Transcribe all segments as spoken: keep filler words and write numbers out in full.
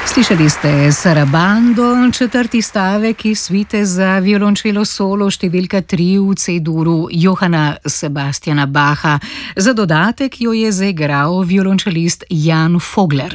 Slišali ste Sarabando, četrti stavek iz svite za violončelo solo številka tri v C-duru Johana Sebastiana Bacha. Za dodatek jo je zaigral violončelist Jan Fogler.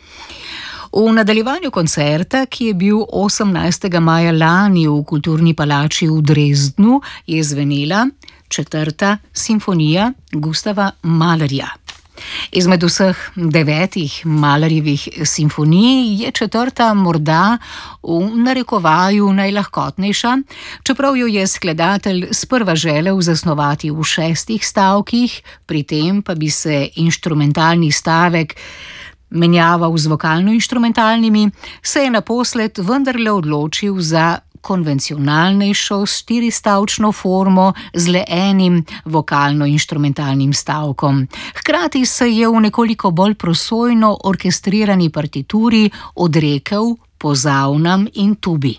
V nadaljevanju koncerta, ki je bil osemnajstega maja lani v Kulturni palači v Dresdnu, je zvenela četrta simfonija Gustava Mahlerja. Izmed vseh devetih Mahlerjevih simfonij je četrta morda v narekovaju najlahkotnejša, čeprav jo je skladatelj sprva želel zasnovati v šestih stavkih, pri tem pa bi se inštrumentalni stavek menjaval z vokalno-inštrumentalnimi, se je naposled vendarle odločil za konvencionalnejšo štiristavčno formo z le enim vokalno-inštrumentalnim stavkom. Hkrati se je v nekoliko bolj prosojno orkestrirani partituri odrekel pozavnam in tubi.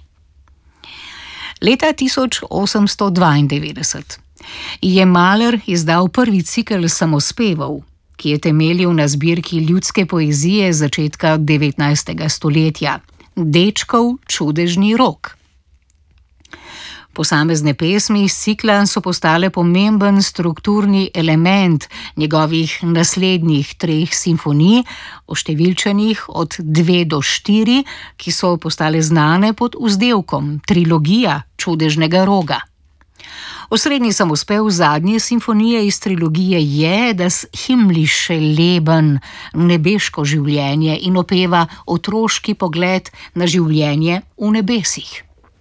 Leta tisoč osemsto dvaindevetdeset je Mahler izdal prvi cikel samospevov, ki je temeljil na zbirki ljudske poezije začetka devetnajstega stoletja, Dečkov čudežni rok. Posamezne pesmi iz cikla so postale pomemben strukturni element njegovih naslednjih treh simfonij, oštevilčenih od dve do štiri, ki so postale znane pod vzdevkom Trilogija čudežnega roga. Osrednji samospev zadnje simfonije iz trilogije je Das himmlische Leben, nebeško življenje, in opeva otroški pogled na življenje v nebesih.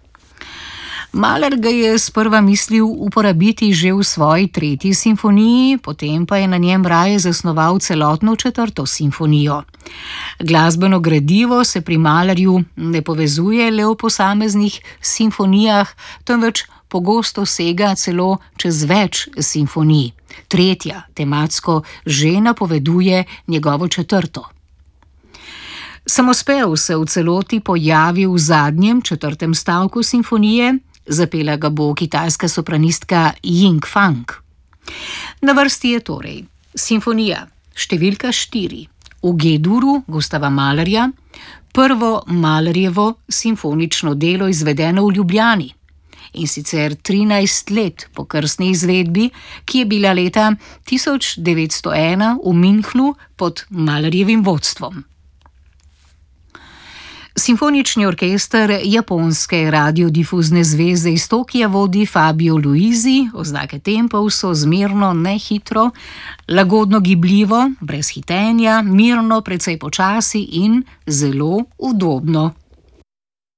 Mahler ga je sprva mislil uporabiti že v svoji tretji simfoniji, potem pa je na njem raje zasnoval celotno četrto simfonijo. Glasbeno gradivo se pri Mahlerju ne povezuje le v posameznih simfonijah, temveč pogosto sega celo čez več simfonij. Tretja tematsko že napoveduje njegovo četrto. Samospev se v celoti pojavi v zadnjem, četrtem stavku simfonije, zapela ga bo kitajska sopranistka Ying Fang. Na vrsti je torej simfonija številka štiri v G-duru Gustava Mahlerja, prvo Mahlerjevo simfonično delo izvedeno v Ljubljani, in sicer trinajst let po krstni izvedbi, ki je bila leta tisoč devetsto ena v Münchnu pod Mahlerjevim vodstvom. Simfonični orkester japonske radiodifuzne zveze iz Tokija vodi Fabio Luisi, oznake tempov so zmerno, ne hitro, lagodno gibljivo, brez hitenja, mirno, precej počasi in zelo udobno.